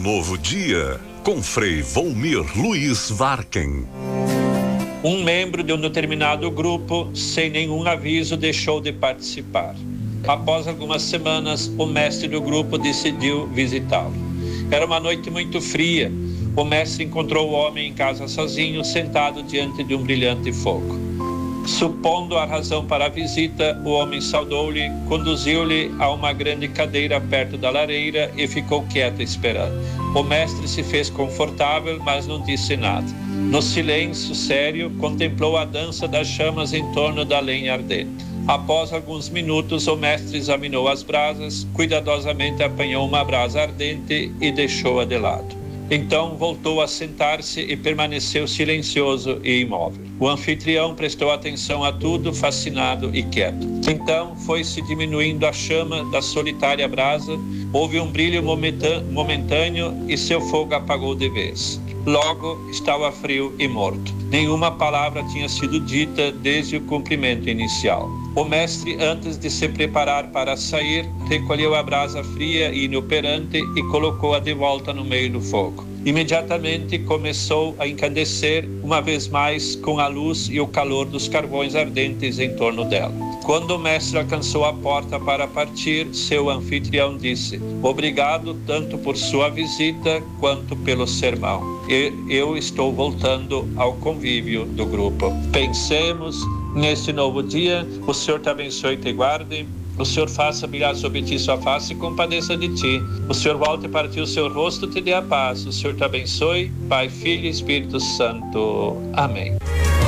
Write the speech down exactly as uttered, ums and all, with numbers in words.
novo dia, com Frei Volmir Luiz Varken. Um membro de um determinado grupo, sem nenhum aviso, deixou de participar. Após algumas semanas, o mestre do grupo decidiu visitá-lo. Era uma noite muito fria. O mestre encontrou o homem em casa sozinho, sentado diante de um brilhante fogo. Supondo a razão para a visita, o homem saudou-lhe, conduziu-lhe a uma grande cadeira perto da lareira e ficou quieto esperando. O mestre se fez confortável, mas não disse nada. No silêncio sério, contemplou a dança das chamas em torno da lenha ardente. Após alguns minutos, o mestre examinou as brasas, cuidadosamente apanhou uma brasa ardente e deixou-a de lado. Então voltou a sentar-se e permaneceu silencioso e imóvel. O anfitrião prestou atenção a tudo, fascinado e quieto. Então foi-se diminuindo a chama da solitária brasa, houve um brilho momentâneo e seu fogo apagou de vez. Logo estava frio e morto. Nenhuma palavra tinha sido dita desde o cumprimento inicial. O mestre, antes de se preparar para sair, recolheu a brasa fria e inoperante e colocou-a de volta no meio do fogo. Imediatamente começou a encandecer uma vez mais com a luz e o calor dos carvões ardentes em torno dela. Quando o mestre alcançou a porta para partir, seu anfitrião disse: "Obrigado tanto por sua visita quanto pelo sermão. Eu estou voltando ao convívio do grupo." Pensemos neste novo dia. O Senhor te abençoe e te guarde. O Senhor faça brilhar sobre ti sua face e compadeça de ti. O Senhor volte para ti o seu rosto e te dê a paz. O Senhor te abençoe, Pai, Filho e Espírito Santo. Amém.